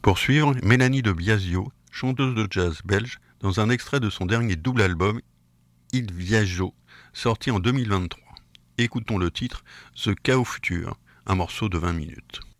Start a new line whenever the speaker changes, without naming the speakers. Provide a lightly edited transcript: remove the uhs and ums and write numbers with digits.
Pour suivre, Mélanie de Biasio, chanteuse de jazz belge, dans un extrait de son dernier double album, Il Viaggio, sorti en 2023. Écoutons le titre The Chaos Futur, un morceau de 20 minutes.